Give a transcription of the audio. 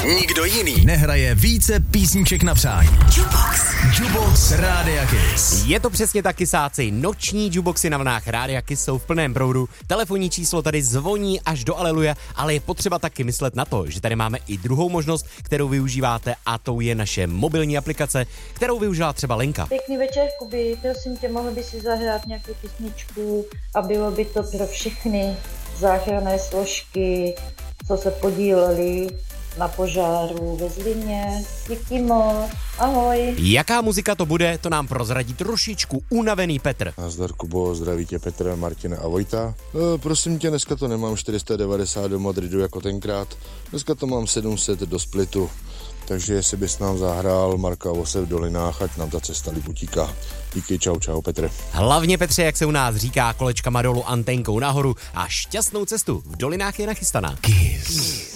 Nikdo jiný nehraje více písniček na přání. Jukebox Rádia Kiss. Je to přesně tak, kysáci. Noční jukeboxy na vlnách Rádia Kiss jsou v plném proudu. Telefonní číslo tady zvoní až do aleluja, ale je potřeba taky myslet na to, že tady máme i druhou možnost, kterou využíváte, a to je naše mobilní aplikace, kterou využívá třeba Lenka. Pěkný večer, Kuby. Prosím tě, mohl by si zahrát nějakou písničku a bylo by to pro všechny záchranné složky, co se podíleli na požáru ve Zlíně. Díky moc. Ahoj. Jaká muzika to bude, to nám prozradí trošičku unavený Petr. Nazdar, Kubo, zdraví tě Petr, Martina a Vojta. Prosím tě, dneska to nemám 490 do Madridu jako tenkrát, dneska to mám 700 do Splitu. Takže jestli bys nám zahrál Marka Vose v Dolinách, ať nám ta cesta líp utíká. Díky, čau, Petr. Hlavně, Petře, jak se u nás říká, kolečkama dolů, antenkou nahoru a šťastnou cestu v Dolinách je nachystaná. Kiss.